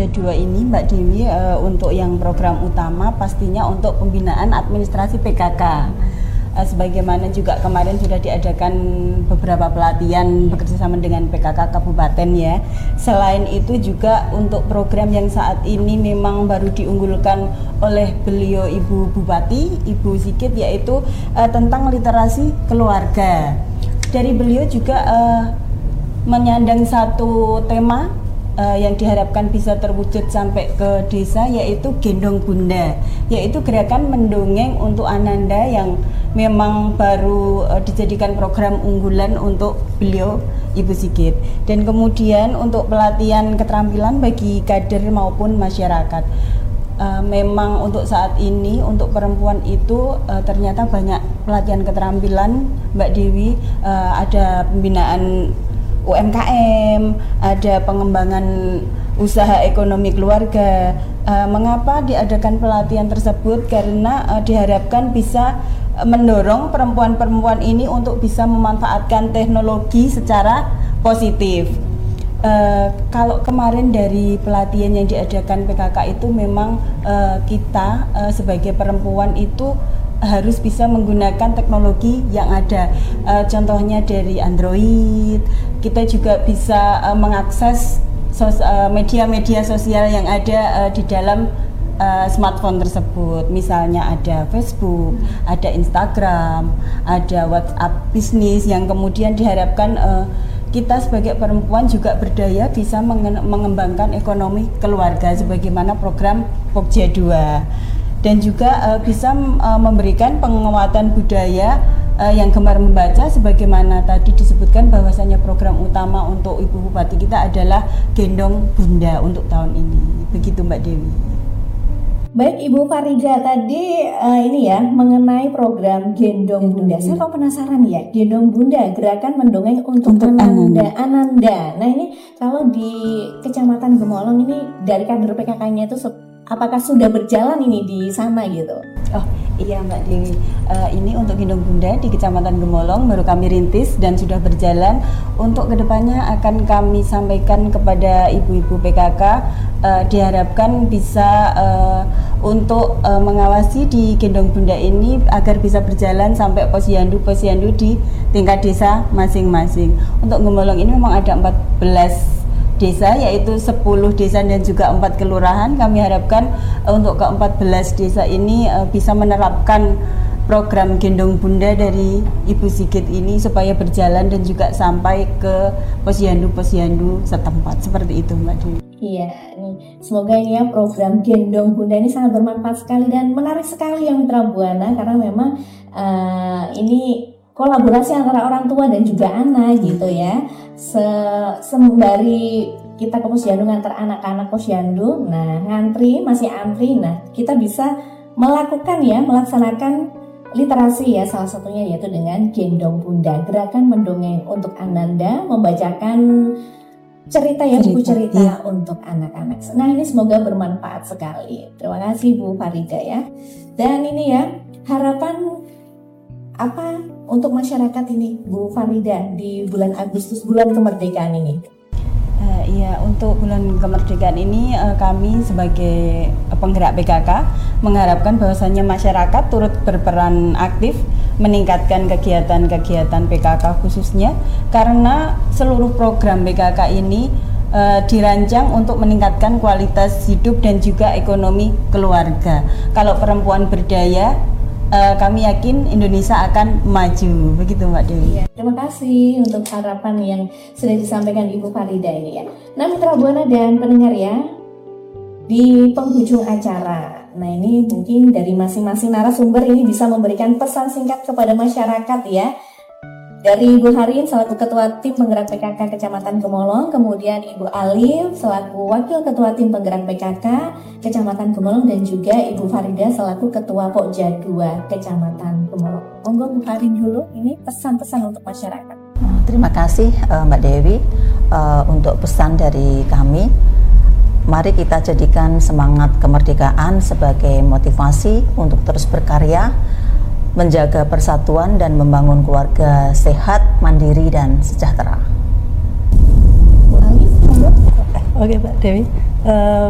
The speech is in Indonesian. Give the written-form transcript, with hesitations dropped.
Pokja 2 ini Mbak Dewi untuk yang program utama pastinya untuk pembinaan administrasi PKK. Sebagaimana juga kemarin sudah diadakan beberapa pelatihan bekerjasama dengan PKK Kabupaten ya. Selain itu juga untuk program yang saat ini memang baru diunggulkan oleh beliau Ibu Bupati, Ibu Sigit, yaitu tentang literasi keluarga. Dari beliau juga menyandang satu tema yang diharapkan bisa terwujud sampai ke desa, yaitu Gendong Bunda, yaitu gerakan mendongeng untuk Ananda yang memang baru dijadikan program unggulan untuk beliau Ibu Sigit. Dan kemudian untuk pelatihan keterampilan bagi kader maupun masyarakat. Memang untuk saat ini untuk perempuan itu ternyata banyak pelatihan keterampilan Mbak Dewi, ada pembinaan UMKM, ada pengembangan usaha ekonomi keluarga. Mengapa diadakan pelatihan tersebut? Karena diharapkan bisa mendorong perempuan-perempuan ini untuk bisa memanfaatkan teknologi secara positif. Kalau kemarin dari pelatihan yang diadakan PKK itu memang kita sebagai perempuan itu harus bisa menggunakan teknologi yang ada. Contohnya dari Android, kita juga bisa mengakses media-media sosial yang ada di dalam smartphone tersebut. Misalnya ada Facebook, ada Instagram, ada WhatsApp bisnis, yang kemudian diharapkan kita sebagai perempuan juga berdaya bisa mengembangkan ekonomi keluarga sebagaimana program Pokja 2. Dan juga bisa memberikan penguatan budaya yang gemar membaca, sebagaimana tadi disebutkan bahwasanya program utama untuk Ibu Bupati kita adalah Gendong Bunda untuk tahun ini. Begitu Mbak Dewi. Baik Ibu Farida, tadi ini ya mengenai program Gendong Bunda. Saya kok penasaran ya, Gendong Bunda, gerakan mendongeng untuk Ananda. Nah ini kalau di Kecamatan Gemolong ini dari kader PKK-nya itu apakah sudah berjalan ini di sana gitu? Oh iya Mbak Dewi, ini untuk Gendong Bunda di Kecamatan Gemolong baru kami rintis dan sudah berjalan. Untuk kedepannya akan kami sampaikan kepada ibu-ibu PKK, diharapkan bisa untuk mengawasi di Gendong Bunda ini agar bisa berjalan sampai posyandu di tingkat desa masing-masing. Untuk Gemolong ini memang ada 14 desa, yaitu 10 desa dan juga 4 kelurahan. Kami harapkan untuk ke-14 desa ini bisa menerapkan program Gendong Bunda dari Ibu Sigit ini supaya berjalan dan juga sampai ke posyandu-posyandu setempat. Seperti itu Mbak Dewi. Iya, nih semoga ini ya program Gendong Bunda ini sangat bermanfaat sekali dan menarik sekali ya Mitra Buana, karena memang ini kolaborasi antara orang tua dan juga anak gitu ya. Sembari kita ke posyandu ngantar anak-anak posyandu, nah masih antri, nah kita bisa melaksanakan literasi ya, salah satunya yaitu dengan Gendong Bunda, gerakan mendongeng untuk Ananda, membacakan cerita ya, buku cerita untuk anak-anak. Nah ini semoga bermanfaat sekali. Terima kasih Bu Farida ya. Dan ini ya harapan apa untuk masyarakat ini Bu Farida di bulan Agustus, bulan kemerdekaan ini? Iya, untuk bulan kemerdekaan ini kami sebagai penggerak PKK mengharapkan bahwasannya masyarakat turut berperan aktif meningkatkan kegiatan-kegiatan PKK khususnya, karena seluruh program PKK ini dirancang untuk meningkatkan kualitas hidup dan juga ekonomi keluarga. Kalau perempuan berdaya, kami yakin Indonesia akan maju. Begitu Mbak Dewi. Ya, terima kasih untuk harapan yang sudah disampaikan Ibu Farida ini ya. Nah Mitra Buana dan pendengar ya, di penghujung acara, nah ini mungkin dari masing-masing narasumber ini bisa memberikan pesan singkat kepada masyarakat ya. Dari Ibu Harin selaku Ketua Tim Penggerak PKK Kecamatan Gemolong, kemudian Ibu Alif selaku Wakil Ketua Tim Penggerak PKK Kecamatan Gemolong, dan juga Ibu Farida selaku Ketua Pokja 2 Kecamatan Gemolong. Monggo Bu Harin dulu, ini pesan-pesan untuk masyarakat. Terima kasih Mbak Dewi. Untuk pesan dari kami, mari kita jadikan semangat kemerdekaan sebagai motivasi untuk terus berkarya, menjaga persatuan dan membangun keluarga sehat, mandiri, dan sejahtera. Oke Mbak Dewi,